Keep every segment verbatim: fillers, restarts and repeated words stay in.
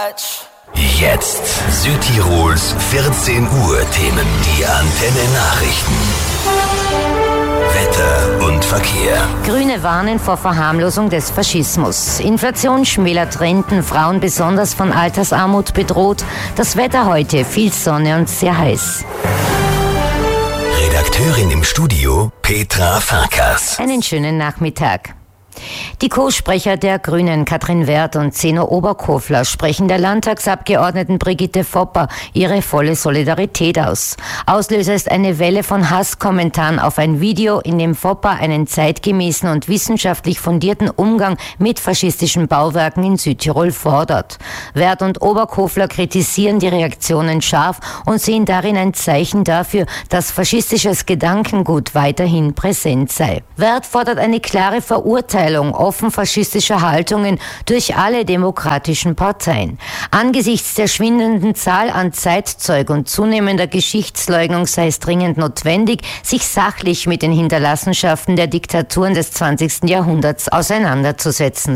Jetzt Südtirols vierzehn Uhr Themen. Die Antenne Nachrichten. Wetter und Verkehr. Grüne warnen vor Verharmlosung des Faschismus. Inflation schmälert Renten, Frauen besonders von Altersarmut bedroht. Das Wetter heute, viel Sonne und sehr heiß. Redakteurin im Studio, Petra Farkas. Einen schönen Nachmittag. Die Co-Sprecher der Grünen, Katrin Werth und Zeno Oberkofler, sprechen der Landtagsabgeordneten Brigitte Fopper ihre volle Solidarität aus. Auslöser ist eine Welle von Hasskommentaren auf ein Video, in dem Fopper einen zeitgemäßen und wissenschaftlich fundierten Umgang mit faschistischen Bauwerken in Südtirol fordert. Werth und Oberkofler kritisieren die Reaktionen scharf und sehen darin ein Zeichen dafür, dass faschistisches Gedankengut weiterhin präsent sei. Werth fordert eine klare Verurteilung offen faschistischer Haltungen durch alle demokratischen Parteien. Angesichts der schwindenden Zahl an Zeitzeug und zunehmender Geschichtsleugnung sei es dringend notwendig, sich sachlich mit den Hinterlassenschaften der Diktaturen des zwanzigsten Jahrhunderts auseinanderzusetzen.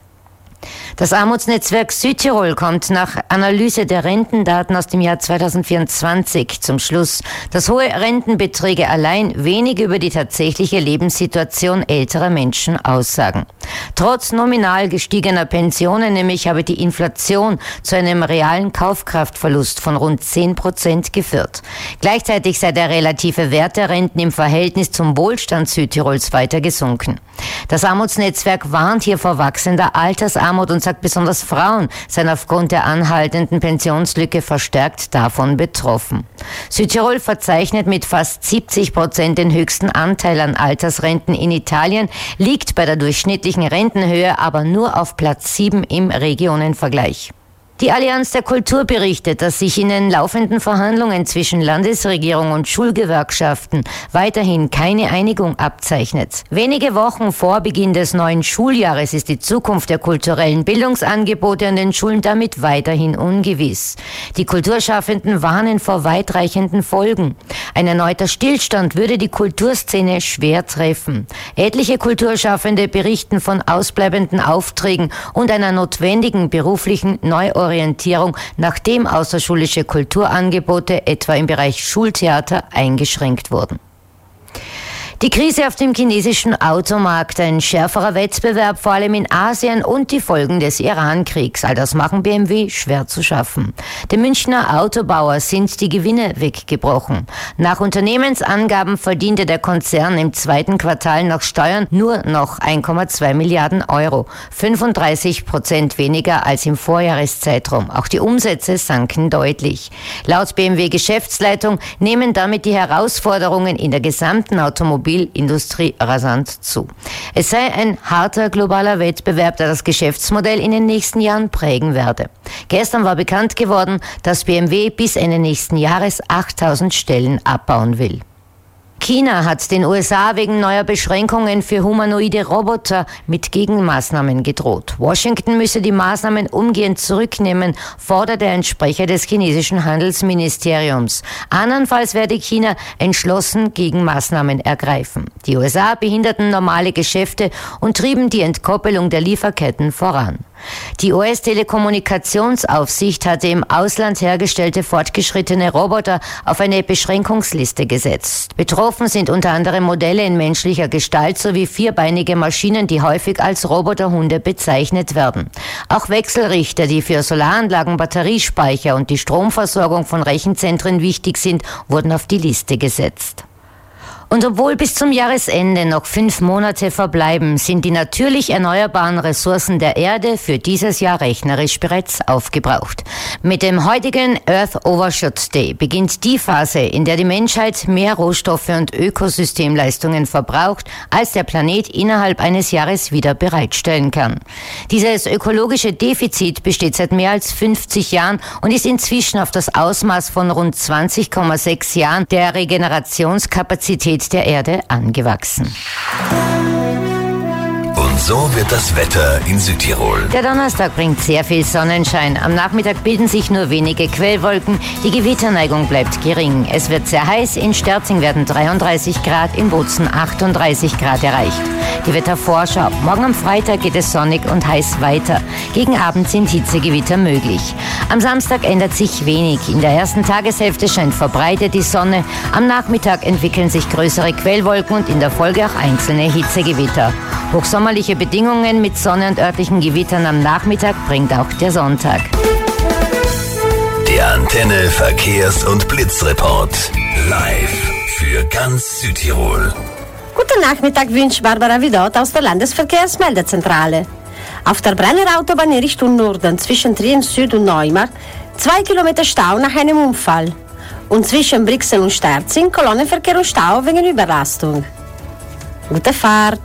Das Armutsnetzwerk Südtirol kommt nach Analyse der Rentendaten aus dem Jahr zweitausendvierundzwanzig zum Schluss, dass hohe Rentenbeträge allein wenig über die tatsächliche Lebenssituation älterer Menschen aussagen. Trotz nominal gestiegener Pensionen nämlich habe die Inflation zu einem realen Kaufkraftverlust von rund zehn Prozent geführt. Gleichzeitig sei der relative Wert der Renten im Verhältnis zum Wohlstand Südtirols weiter gesunken. Das Armutsnetzwerk warnt hier vor wachsender Altersarmut und sagt, besonders Frauen seien aufgrund der anhaltenden Pensionslücke verstärkt davon betroffen. Südtirol verzeichnet mit fast siebzig Prozent den höchsten Anteil an Altersrenten in Italien, liegt bei der durchschnittlichen Rentenhöhe aber nur auf Platz sieben im Regionenvergleich. Die Allianz der Kultur berichtet, dass sich in den laufenden Verhandlungen zwischen Landesregierung und Schulgewerkschaften weiterhin keine Einigung abzeichnet. Wenige Wochen vor Beginn des neuen Schuljahres ist die Zukunft der kulturellen Bildungsangebote an den Schulen damit weiterhin ungewiss. Die Kulturschaffenden warnen vor weitreichenden Folgen. Ein erneuter Stillstand würde die Kulturszene schwer treffen. Etliche Kulturschaffende berichten von ausbleibenden Aufträgen und einer notwendigen beruflichen Neuorientierung. Orientierung, nachdem außerschulische Kulturangebote etwa im Bereich Schultheater eingeschränkt wurden. Die Krise auf dem chinesischen Automarkt, ein schärferer Wettbewerb, vor allem in Asien und die Folgen des Iran-Kriegs. All das machen B M W schwer zu schaffen. Dem Münchner Autobauer sind die Gewinne weggebrochen. Nach Unternehmensangaben verdiente der Konzern im zweiten Quartal nach Steuern nur noch ein Komma zwei Milliarden Euro, fünfunddreißig Prozent weniger als im Vorjahreszeitraum. Auch die Umsätze sanken deutlich. Laut B M W-Geschäftsleitung nehmen damit die Herausforderungen in der gesamten Automobilindustrie rasant zu. Es sei ein harter globaler Wettbewerb, der das Geschäftsmodell in den nächsten Jahren prägen werde. Gestern war bekannt geworden, dass B M W bis Ende nächsten Jahres achttausend Stellen abbauen will. China hat den U S A wegen neuer Beschränkungen für humanoide Roboter mit Gegenmaßnahmen gedroht. Washington müsse die Maßnahmen umgehend zurücknehmen, fordert der Sprecher des chinesischen Handelsministeriums. Andernfalls werde China entschlossen Gegenmaßnahmen ergreifen. Die U S A behinderten normale Geschäfte und trieben die Entkoppelung der Lieferketten voran. Die U S-Telekommunikationsaufsicht hatte im Ausland hergestellte fortgeschrittene Roboter auf eine Beschränkungsliste gesetzt. Betroffen sind unter anderem Modelle in menschlicher Gestalt sowie vierbeinige Maschinen, die häufig als Roboterhunde bezeichnet werden. Auch Wechselrichter, die für Solaranlagen, Batteriespeicher und die Stromversorgung von Rechenzentren wichtig sind, wurden auf die Liste gesetzt. Und obwohl bis zum Jahresende noch fünf Monate verbleiben, sind die natürlich erneuerbaren Ressourcen der Erde für dieses Jahr rechnerisch bereits aufgebraucht. Mit dem heutigen Earth Overshoot Day beginnt die Phase, in der die Menschheit mehr Rohstoffe und Ökosystemleistungen verbraucht, als der Planet innerhalb eines Jahres wieder bereitstellen kann. Dieses ökologische Defizit besteht seit mehr als fünfzig Jahren und ist inzwischen auf das Ausmaß von rund zwanzig Komma sechs Jahren der Regenerationskapazität der Erde angewachsen. Und so wird das Wetter in Südtirol. Der Donnerstag bringt sehr viel Sonnenschein. Am Nachmittag bilden sich nur wenige Quellwolken. Die Gewitterneigung bleibt gering. Es wird sehr heiß. In Sterzing werden dreiunddreißig Grad, in Bozen achtunddreißig Grad erreicht. Die Wettervorschau. Morgen am Freitag geht es sonnig und heiß weiter. Gegen Abend sind Hitzegewitter möglich. Am Samstag ändert sich wenig. In der ersten Tageshälfte scheint verbreitet die Sonne. Am Nachmittag entwickeln sich größere Quellwolken und in der Folge auch einzelne Hitzegewitter. Hochsommerliche Bedingungen mit Sonne und örtlichen Gewittern am Nachmittag bringt auch der Sonntag. Der Antenne Verkehrs- und Blitzreport. Live für ganz Südtirol. Guten Nachmittag wünscht Barbara Vidot aus der Landesverkehrsmeldezentrale. Auf der Brenner Autobahn in Richtung Norden zwischen Trien Süd und Neumarkt zwei Kilometer Stau nach einem Unfall. Und zwischen Brixen und Sterzing Kolonnenverkehr und Stau wegen Überlastung. Gute Fahrt!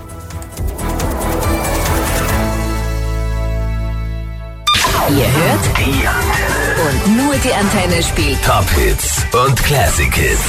Ihr hört Die Antenne. und nur die Antenne spielt Top Hits und Classic Hits.